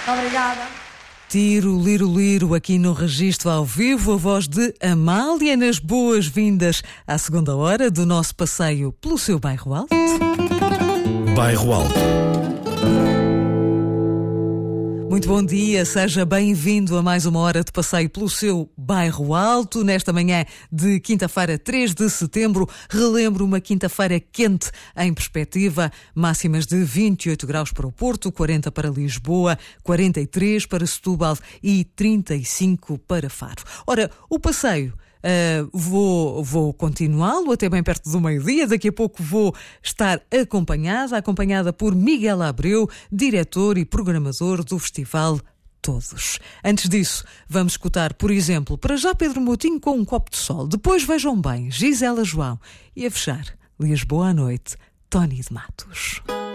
Obrigada. Tiro, liro, liro, aqui no Registro ao Vivo, a voz de Amália nas boas-vindas à segunda hora do nosso passeio pelo seu bairro Alto. Bairro Alto. Muito bom dia, seja bem-vindo a mais uma hora de passeio pelo seu bairro Alto. Nesta manhã de quinta-feira, 3 de setembro, relembro uma quinta-feira quente em perspectiva, máximas de 28 graus para o Porto, 40 para Lisboa, 43 para Setúbal e 35 para Faro. Ora, o passeio vou continuá-lo até bem perto do meio-dia. Daqui a pouco vou estar acompanhada por Miguel Abreu, diretor e programador do Festival Todos. Antes disso, vamos escutar, por exemplo, para já Pedro Moutinho com Um Copo de Sol. Depois vejam bem, Gisela João. E a fechar, Lisboa à noite, Tony de Matos.